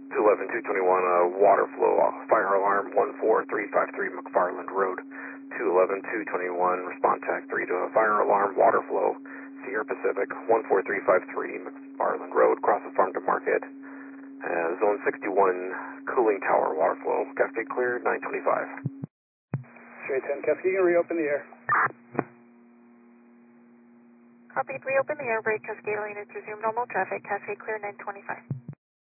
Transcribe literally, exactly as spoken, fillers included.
two eleven, two twenty-one, uh, water flow, uh, fire alarm one four three five three McFarland Road. two eleven, two twenty-one, respond tag three to a fire alarm, water flow, Sierra Pacific one four three five three McFarland Road, across the farm to market. Uh, zone sixty-one, cooling tower, water flow, Cascade clear, nine twenty-five. Straight ten, Cascade, you can reopen the air. Copied, reopen the air brake, Cascade lane is resume normal traffic, Cascade clear, nine twenty-five.